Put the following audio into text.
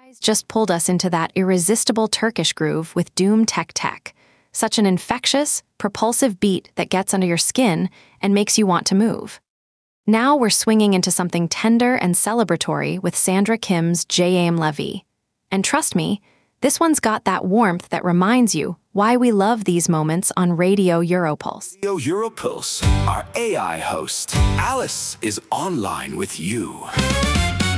Guys just pulled us into that irresistible Turkish groove with Doom Tech Tech. Such an infectious, propulsive beat that gets under your skin and makes you want to move. Now we're swinging into something tender and celebratory with Sandra Kim's J. Aim Levy. And trust me, this one's got that warmth that reminds you why we love these moments on Radio Europulse. Radio Europulse, our AI host, Alice, is online with you.